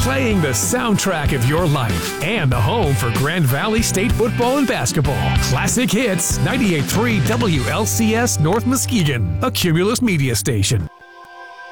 Playing the soundtrack of your life and the home for Grand Valley State football and basketball. Classic Hits, 98.3 WLCS North Muskegon, a Cumulus media station.